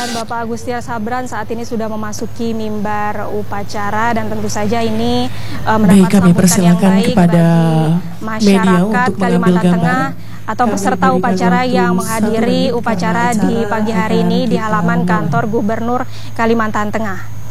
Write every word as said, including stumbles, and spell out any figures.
dan Bapak Agustiar Sabran saat ini sudah memasuki mimbar upacara dan tentu saja ini uh, mendapat baik, kami sambutan yang baik kepada bagi masyarakat Kalimantan gambar. Tengah atau peserta upacara yang menghadiri upacara di pagi hari ini di halaman kantor Gubernur Kalimantan Tengah.